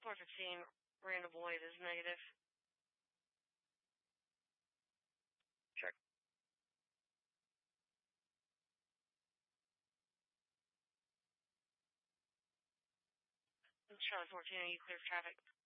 415, Randall Boyd is negative. Check. Charlotte 14, are you clear for traffic?